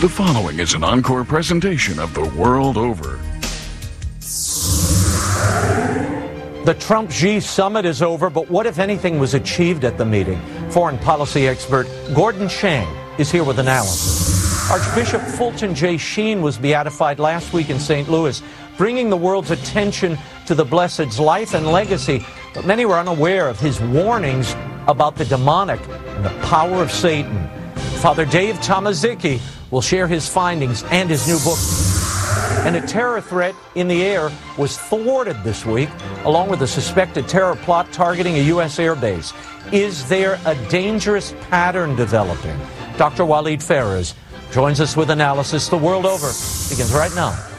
The following is an encore presentation of The World Over. The Trump-Xi summit is over, but what, if anything, was achieved at the meeting? Foreign policy expert Gordon Chang is here with analysis. Archbishop Fulton J. Sheen was beatified last week in St. Louis, bringing the world's attention to the Blessed's life and legacy, but many were unaware of his warnings about the demonic and the power of Satan. Father Dave Tomaszicki will share his findings and his new book. And a terror threat in the air was thwarted this week, along with a suspected terror plot targeting a U.S. airbase. Is there a dangerous pattern developing? Dr. Walid Phares joins us with analysis. The World Over begins right now.